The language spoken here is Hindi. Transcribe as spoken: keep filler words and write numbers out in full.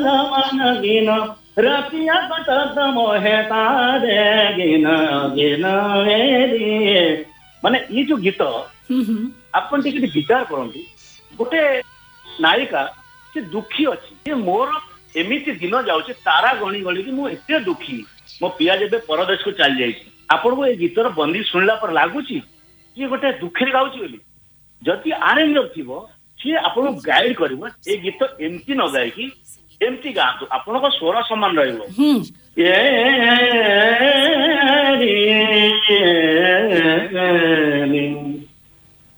मन गिन रतिया कटत मोहे तारे गिन गिन मेरी माने ये जो गीत आपण टिके विचार करंतु गोटे नायिका से दुखी अच्छी ये मोर एमिति दिन जाऊँ तारा गणी गणी कि मु एते दुखी मो पिया जब परदेश को चल जाइए आपण को ये गीतर बंदी शुणला पर लगुच ये गोटे दुखे गाँची बोली जदि आरेंजर थी सी आपको गाइड कर गीत एमती न गायकी एमती गातु आपण स्वर समान रही